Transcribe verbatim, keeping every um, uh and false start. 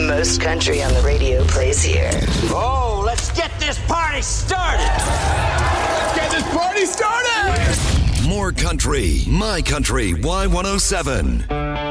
Most country on the radio plays here. Oh, let's get this party started. Let's get this party started. More country, My Country Y one oh seven.